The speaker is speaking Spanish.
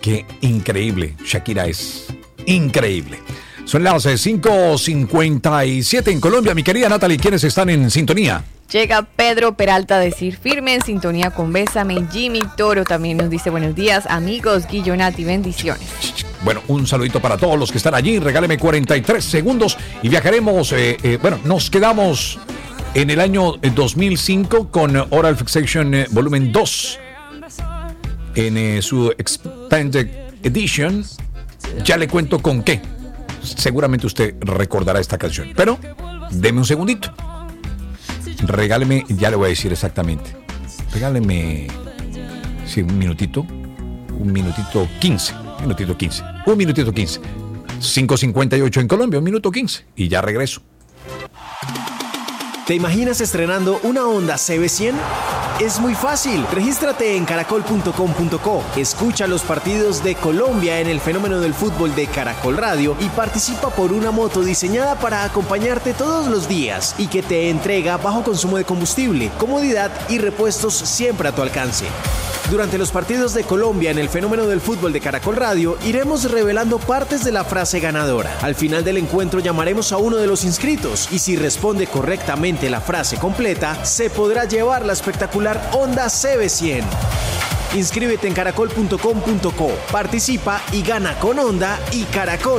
Qué increíble. Shakira es increíble. Son las 5:57 en Colombia. Mi querida Natalie, ¿quiénes están en sintonía? Llega Pedro Peralta a decir firme en sintonía con Bésame. Jimmy Toro también nos dice buenos días, amigos. Guillo Nati, bendiciones. Bueno, un saludito para todos los que están allí. Regáleme 43 segundos y viajaremos. Nos quedamos en el año 2005 con Oral Fixation volumen 2. En su Expanded Edition. Ya le cuento con qué. Seguramente usted recordará esta canción. Pero, deme un segundito. Regáleme, ya le voy a decir exactamente. Regáleme, sí, un minutito 15. 5:58 en Colombia, 1:15. Y ya regreso. ¿Te imaginas estrenando una Honda CB100? Es muy fácil. Regístrate en caracol.com.co. Escucha los partidos de Colombia en el fenómeno del fútbol de Caracol Radio y participa por una moto diseñada para acompañarte todos los días y que te entrega bajo consumo de combustible, comodidad y repuestos siempre a tu alcance. Durante los partidos de Colombia en el fenómeno del fútbol de Caracol Radio, iremos revelando partes de la frase ganadora. Al final del encuentro llamaremos a uno de los inscritos y si responde correctamente la frase completa, se podrá llevar la espectacular Honda CB100. Inscríbete en caracol.com.co, participa y gana con Honda y Caracol.